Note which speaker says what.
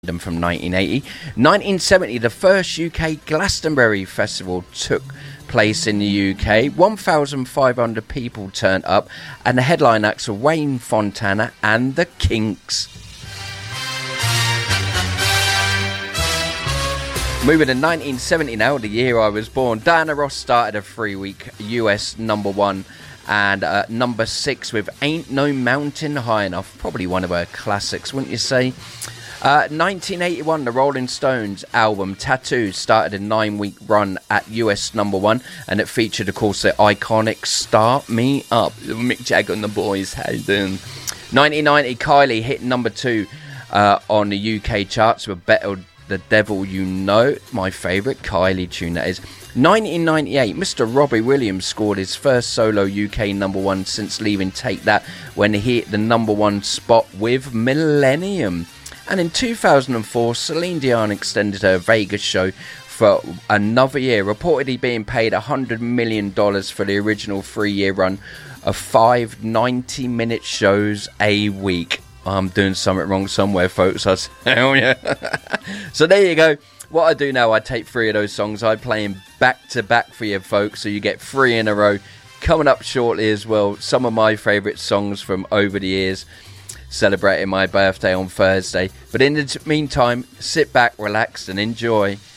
Speaker 1: from 1980. 1970, the first UK Glastonbury Festival took place in the UK. 1,500 people turned up, and the headline acts were Wayne Fontana and the Kinks. Moving to 1970 now, the year I was born, Diana Ross started a 3-week US #1 and number 6 with Ain't No Mountain High Enough. Probably one of her classics, wouldn't you say? 1981, the Rolling Stones album Tattoo started a 9-week run at US #1, and it featured, of course, the iconic Start Me Up. Mick Jagger and the Boys, how you doing? 1990, Kylie hit number 2 on the UK charts with Better the Devil You Know, my favourite Kylie tune that is. 1998, Mr. Robbie Williams scored his first solo UK #1 since leaving Take That, when he hit the #1 spot with Millennium. And in 2004, Celine Dion extended her Vegas show for another year, reportedly being paid $100 million for the original 3-year run of 5 90-minute shows a week. I'm doing something wrong somewhere, folks. Hell yeah. So there you go. What I do now, I take 3 of those songs, I play them back to back for you folks, so you get 3 in a row. Coming up shortly as well, some of my favourite songs from over the years, celebrating my birthday on Thursday. But in the meantime, sit back, relax and enjoy.